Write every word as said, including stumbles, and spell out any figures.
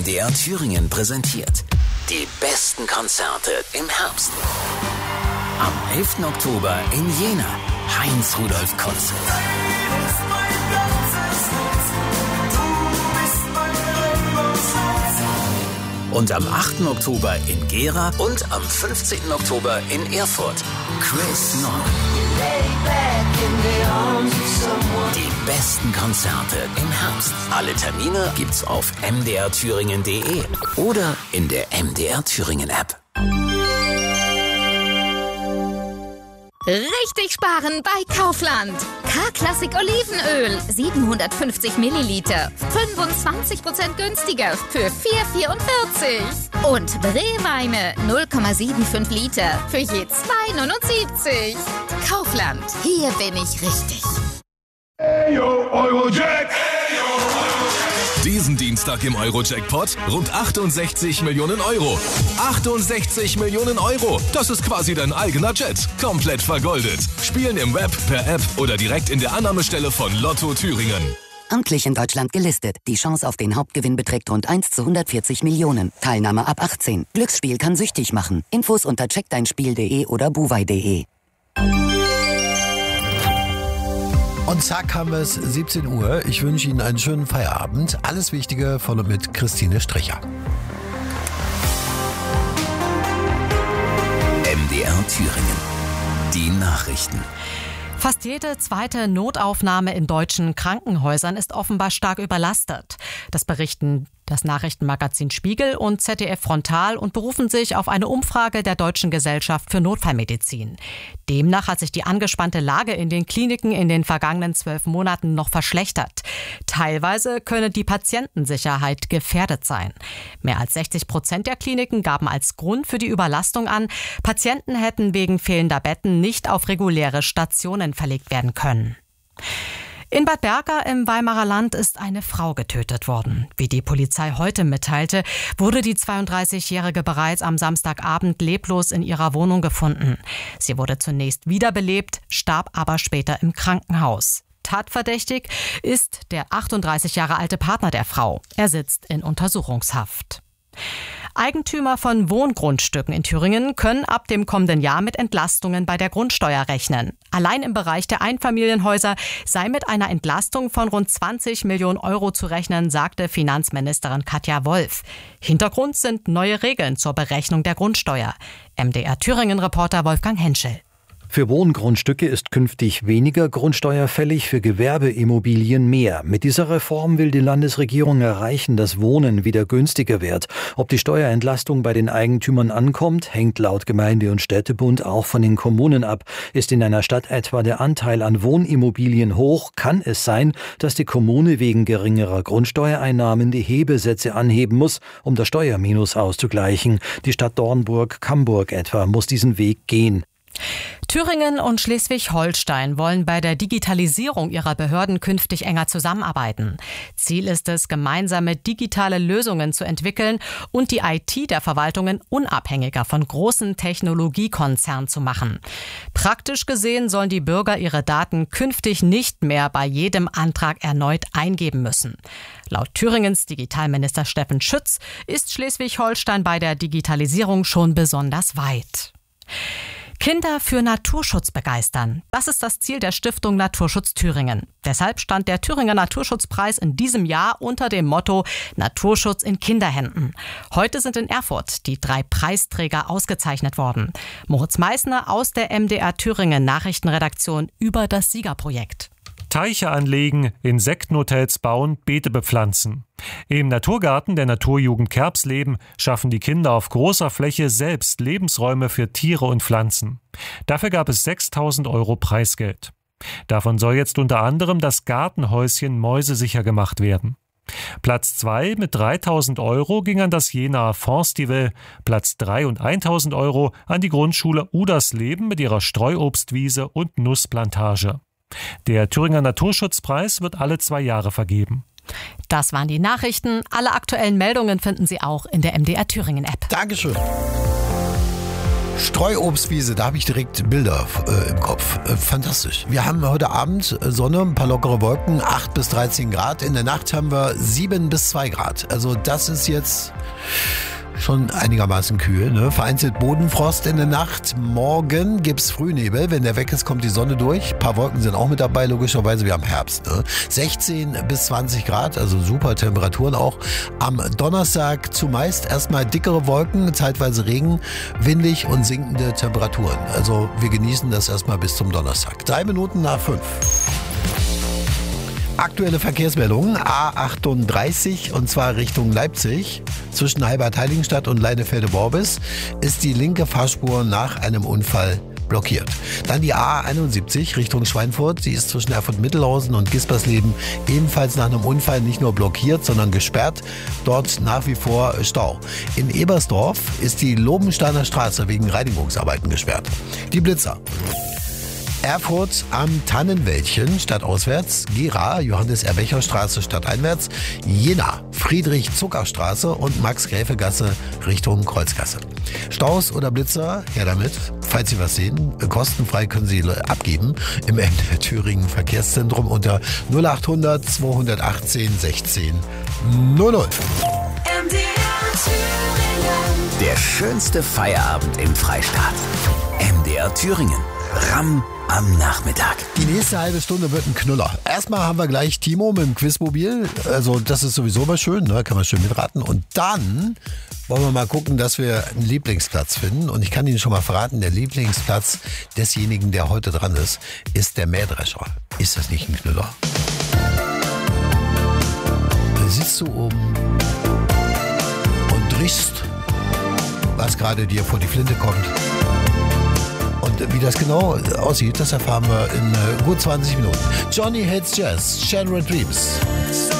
D R Thüringen präsentiert die besten Konzerte im Herbst. Am elften Oktober in Jena, Heinz-Rudolf Konzert. Und am achten Oktober in Gera und am fünfzehnten Oktober in Erfurt, Chris Nord. Die besten Konzerte im Herbst. Alle Termine gibt's auf m d r thüringen punkt d e oder in der M D R Thüringen App. Richtig sparen bei Kaufland. K-Klassik Olivenöl, siebenhundertfünfzig Milliliter, fünfundzwanzig Prozent günstiger für vier Euro vierundvierzig. Und Brewweine, null Komma fünfundsiebzig Liter für je zwei Euro neunundsiebzig. Kaufland, hier bin ich richtig. Eyo, Eurojack! Diesen Dienstag im Euro-Jackpot rund achtundsechzig Millionen Euro. achtundsechzig Millionen Euro. Das ist quasi dein eigener Jet. Komplett vergoldet. Spielen im Web, per App oder direkt in der Annahmestelle von Lotto Thüringen. Amtlich in Deutschland gelistet. Die Chance auf den Hauptgewinn beträgt rund eins zu hundertvierzig Millionen. Teilnahme ab achtzehn. Glücksspiel kann süchtig machen. Infos unter check dein spiel punkt de oder buwei punkt de. Und zack haben wir es, siebzehn Uhr. Ich wünsche Ihnen einen schönen Feierabend. Alles Wichtige von und mit Christine Stricher. M D R Thüringen. Die Nachrichten. Fast jede zweite Notaufnahme in deutschen Krankenhäusern ist offenbar stark überlastet. Das berichten das Nachrichtenmagazin Spiegel und Z D F Frontal und berufen sich auf eine Umfrage der Deutschen Gesellschaft für Notfallmedizin. Demnach hat sich die angespannte Lage in den Kliniken in den vergangenen zwölf Monaten noch verschlechtert. Teilweise könne die Patientensicherheit gefährdet sein. Mehr als sechzig Prozent der Kliniken gaben als Grund für die Überlastung an, Patienten hätten wegen fehlender Betten nicht auf reguläre Stationen verlegt werden können. In Bad Berka im Weimarer Land ist eine Frau getötet worden. Wie die Polizei heute mitteilte, wurde die zweiunddreißigjährige bereits am Samstagabend leblos in ihrer Wohnung gefunden. Sie wurde zunächst wiederbelebt, starb aber später im Krankenhaus. Tatverdächtig ist der achtunddreißig Jahre alte Partner der Frau. Er sitzt in Untersuchungshaft. Eigentümer von Wohngrundstücken in Thüringen können ab dem kommenden Jahr mit Entlastungen bei der Grundsteuer rechnen. Allein im Bereich der Einfamilienhäuser sei mit einer Entlastung von rund zwanzig Millionen Euro zu rechnen, sagte Finanzministerin Katja Wolf. Hintergrund sind neue Regeln zur Berechnung der Grundsteuer. M D R Thüringen-Reporter Wolfgang Henschel. Für Wohngrundstücke ist künftig weniger Grundsteuer fällig, für Gewerbeimmobilien mehr. Mit dieser Reform will die Landesregierung erreichen, dass Wohnen wieder günstiger wird. Ob die Steuerentlastung bei den Eigentümern ankommt, hängt laut Gemeinde- und Städtebund auch von den Kommunen ab. Ist in einer Stadt etwa der Anteil an Wohnimmobilien hoch, kann es sein, dass die Kommune wegen geringerer Grundsteuereinnahmen die Hebesätze anheben muss, um das Steuerminus auszugleichen. Die Stadt Dornburg-Camburg etwa muss diesen Weg gehen. Thüringen und Schleswig-Holstein wollen bei der Digitalisierung ihrer Behörden künftig enger zusammenarbeiten. Ziel ist es, gemeinsame digitale Lösungen zu entwickeln und die I T der Verwaltungen unabhängiger von großen Technologiekonzernen zu machen. Praktisch gesehen sollen die Bürger ihre Daten künftig nicht mehr bei jedem Antrag erneut eingeben müssen. Laut Thüringens Digitalminister Steffen Schütz ist Schleswig-Holstein bei der Digitalisierung schon besonders weit. Kinder für Naturschutz begeistern. Das ist das Ziel der Stiftung Naturschutz Thüringen. Deshalb stand der Thüringer Naturschutzpreis in diesem Jahr unter dem Motto Naturschutz in Kinderhänden. Heute sind in Erfurt die drei Preisträger ausgezeichnet worden. Moritz Meissner aus der M D R Thüringen Nachrichtenredaktion über das Siegerprojekt. Teiche anlegen, Insektenhotels bauen, Beete bepflanzen. Im Naturgarten der Naturjugend Kerbsleben schaffen die Kinder auf großer Fläche selbst Lebensräume für Tiere und Pflanzen. Dafür gab es sechstausend Euro Preisgeld. Davon soll jetzt unter anderem das Gartenhäuschen mäusesicher gemacht werden. Platz zwei mit dreitausend Euro ging an das Jenaer Forstival, Platz drei und tausend Euro an die Grundschule Udersleben mit ihrer Streuobstwiese und Nussplantage. Der Thüringer Naturschutzpreis wird alle zwei Jahre vergeben. Das waren die Nachrichten. Alle aktuellen Meldungen finden Sie auch in der M D R Thüringen App. Dankeschön. Streuobstwiese, da habe ich direkt Bilder äh, im Kopf. Äh, fantastisch. Wir haben heute Abend Sonne, ein paar lockere Wolken, acht bis dreizehn Grad. In der Nacht haben wir sieben bis zwei Grad. Also das ist jetzt schon einigermaßen kühl. Ne? Vereinzelt Bodenfrost in der Nacht. Morgen gibt's Frühnebel. Wenn der weg ist, kommt die Sonne durch. Ein paar Wolken sind auch mit dabei, logischerweise. Wir haben Herbst. Ne? sechzehn bis zwanzig Grad, also super Temperaturen auch. Am Donnerstag zumeist erstmal dickere Wolken, zeitweise Regen, windig und sinkende Temperaturen. Also wir genießen das erstmal bis zum Donnerstag. Drei Minuten nach fünf. Aktuelle Verkehrsmeldungen, A achtunddreißig und zwar Richtung Leipzig. Zwischen Heibad-Heiligenstadt und Leinefelde-Worbis ist die linke Fahrspur nach einem Unfall blockiert. Dann die A einundsiebzig Richtung Schweinfurt. Sie ist zwischen Erfurt-Mittelhausen und Gispersleben ebenfalls nach einem Unfall nicht nur blockiert, sondern gesperrt. Dort nach wie vor Stau. In Ebersdorf ist die Lobensteiner Straße wegen Reinigungsarbeiten gesperrt. Die Blitzer. Erfurt am Tannenwäldchen stadtauswärts, Gera, Johannes-Erbecher-Straße stadteinwärts, Jena, Friedrich-Zucker-Straße und Max-Gräfe-Gasse Richtung Kreuzgasse. Staus oder Blitzer, her damit. Falls Sie was sehen, kostenfrei können Sie abgeben im M D R Thüringen Verkehrszentrum unter null achthundert zweihundertachtzehn sechzehn null null. M D R Thüringen. Der schönste Feierabend im Freistaat. M D R Thüringen. Ramm am Nachmittag. Die nächste halbe Stunde wird ein Knüller. Erstmal haben wir gleich Timo mit dem Quizmobil. Also das ist sowieso mal schön, ne? Kann man schön mitraten. Und dann wollen wir mal gucken, dass wir einen Lieblingsplatz finden. Und ich kann Ihnen schon mal verraten, der Lieblingsplatz desjenigen, der heute dran ist, ist der Mähdrescher. Ist das nicht ein Knüller? Da sitzt du oben und riechst, was gerade dir vor die Flinte kommt. Und wie das genau aussieht, das erfahren wir in gut zwanzig Minuten. Johnny Hates Jazz, Shattered Dreams.